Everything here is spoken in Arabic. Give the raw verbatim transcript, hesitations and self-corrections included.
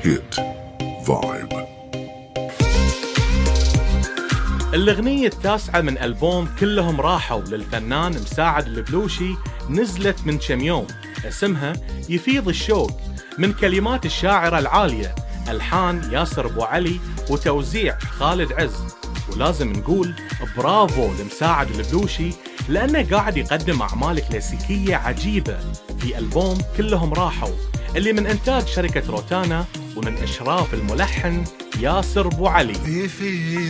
هيت فايب. الأغنية التاسعة من ألبوم كلهم راحوا للفنان مساعد البلوشي نزلت من كم يوم، اسمها يفيض الشوق، من كلمات الشاعرة العالية، ألحان ياسر أبو علي وتوزيع خالد عز. ولازم نقول برافو لمساعد البلوشي لأنه قاعد يقدم أعمال كلاسيكية عجيبة في ألبوم كلهم راحوا اللي من إنتاج شركة روتانا ومن إشراف الملحن ياسر أبو علي.